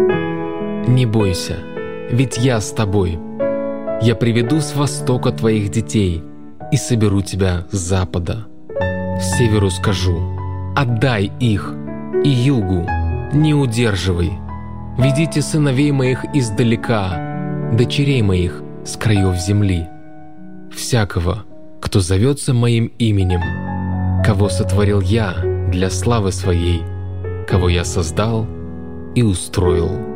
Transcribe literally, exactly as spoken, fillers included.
Не бойся, ведь я с тобой. Я приведу с востока твоих детей и соберу тебя с запада. Северу скажу: отдай их, и югу не удерживай. Ведите сыновей моих издалека, дочерей моих с краев земли. Всякого, кто зовется моим именем, кого сотворил я для славы своей, кого я создал и устроил.